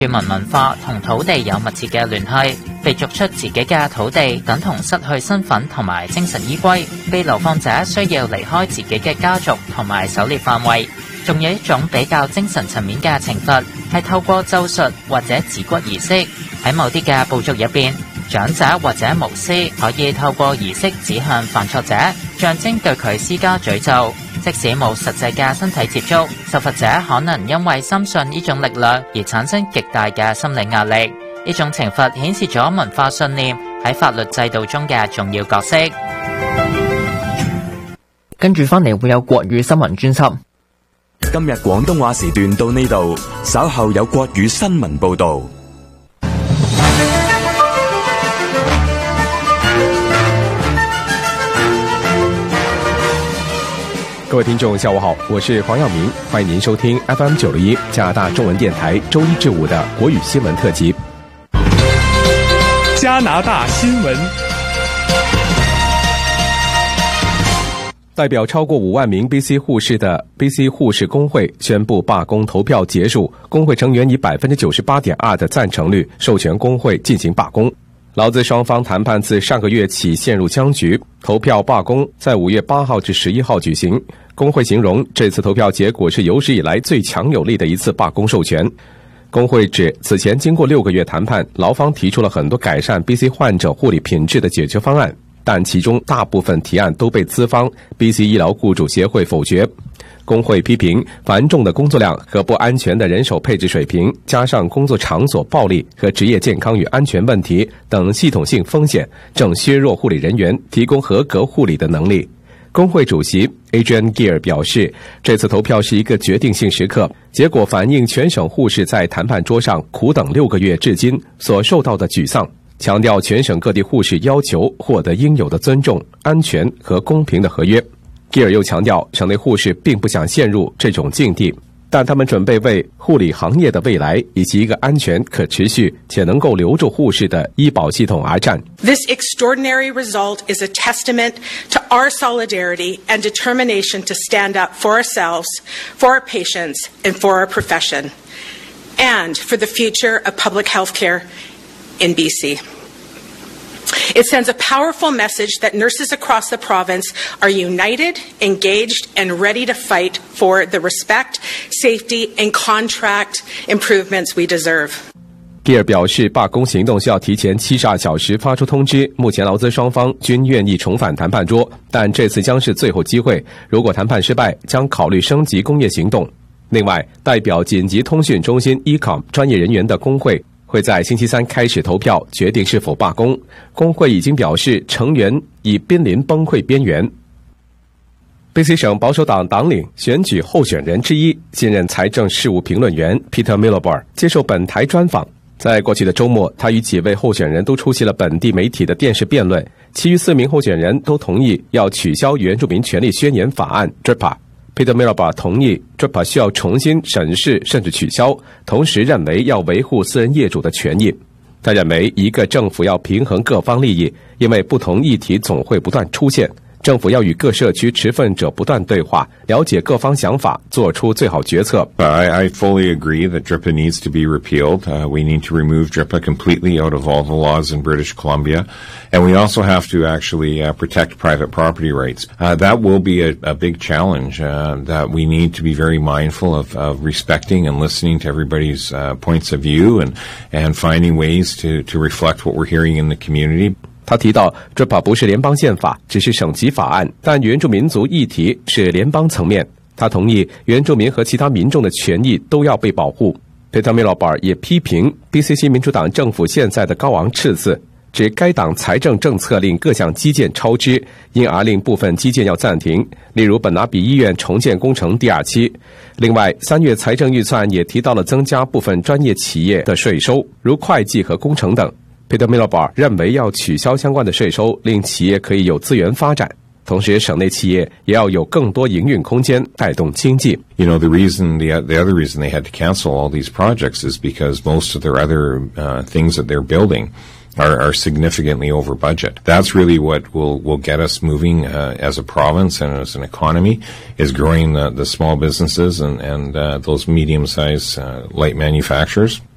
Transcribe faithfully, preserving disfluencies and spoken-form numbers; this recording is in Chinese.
居民文化同土地有密切嘅聯繫，被逐出自己嘅土地，等同失去身份同埋精神依歸。被流放者需要離開自己嘅家族同埋狩獵範圍。仲有一種比較精神層面嘅懲罰，係透過咒術或者指骨儀式。喺某啲嘅部族入邊，長者或者巫師可以透過儀式指向犯錯者，象徵對佢施加詛咒。即使冇實際嘅身體接觸，受罰者可能因為深信呢種力量而產生極大嘅心理壓力。呢種懲罰顯示咗文化信念喺法律制度中嘅重要角色。 跟住翻嚟會有國語新聞專輯。 今日廣東話時段到呢度，稍後有國語新聞報道。 各位听众下午好，我是黄耀明，欢迎您收听 F M 九六一加拿大中文电台周一至五的国语新闻特辑。 加拿大新闻。 代表超过五万名 B C 护士的 B C 护士工会宣布罢工投票结束，工会成员以 百分之九十八点二 的赞成率授权工会进行罢工。劳资双方谈判自上个月起陷入僵局，投票罢工在五月八号至十一号举行。工会形容这次投票结果是有史以来最强有力的一次罢工授权。工会指，此前经过六个月谈判，劳方提出了很多改善 B C 患者护理品质的解决方案，但其中大部分提案都被资方 B C 医疗雇主协会否决。工会批评繁重的工作量和不安全的人手配置水平，加上工作场所暴力和职业健康与安全问题等系统性风险，正削弱护理人员提供合格护理的能力。工会主席 Adrian Gear 表示，这次投票是一个决定性时刻，结果反映全省护士在谈判桌上苦等六个月至今所受到的沮丧，强调全省各地护士要求获得应有的尊重、安全和公平的合约。基尔又强调，省内护士并不想陷入这种境地，但他们准备为护理行业的未来以及一个安全、可持续且能够留住护士的医保系统而战。 This extraordinary result is a testament to our solidarity and determination to stand up for ourselves, for our patients, and for our profession, and for the future of public health care in B C.It sends a powerful message that nurses across the province are united, engaged, and ready to fight for the respect, safety, and contract improvements we deserve. 基尔表示，罢工行动需要提前七十二小时发出通知。目前劳资双方均愿意重返谈判桌，但这次将是最后机会。如果谈判失败，将考虑升级工业行动。另外，代表紧急通讯中心 E C O M 专业人员的工会会在星期三开始投票，决定是否罢工。工会已经表示，成员已濒临崩溃边缘。B C 省保守党党领选举候选人之一、现任财政事务评论员 Peter Miliband 接受本台专访。在过去的周末，他与几位候选人都出席了本地媒体的电视辩论。其余四名候选人都同意要取消原住民权利宣言法案 D R I P A。Peter Miliband 同意 D R I P A 需要重新审视甚至取消，同时认为要维护私人业主的权益。他认为一个政府要平衡各方利益，因为不同议题总会不断出现，政府要与各社区持份者不断对话，了解各方想法，做出最好决策。 I, I fully agree that D R I P A needs to be repealed. Uh, we need to remove D R I P A completely out of all the laws in British Columbia. And we also have to actually uh, protect private property rights. Uh, that will be a, a big challenge uh, that we need to be very mindful of, of respecting and listening to everybody's uh, points of view and, and finding ways to, to reflect what we're hearing in the community. 他提到 D R I P A 不是联邦宪法，只是省级法案，但原住民族议题是联邦层面。他同意原住民和其他民众的权益都要被保护。Peter Miliband 也批评 B C 新民主党政府现在的高昂赤字，指该党财政政策令各项基建超支，因而令部分基建要暂停，例如本拿比医院重建工程第二期。另外，三月财政预算也提到了增加部分专业企业的税收，如会计和工程等。Peter Miliband 认为要取消相关的税收，令企业可以有资源发展，同时省内企业也要有更多营运空间，带动经济。 You know, the reason, the, the other reason they had to cancel all these projects is because most of their other uh, things that they're building are, are significantly over budget. That's really what will, will get us moving uh, as a province and as an economy, is growing the, the small businesses and, and uh, those medium-sized uh, light manufacturers.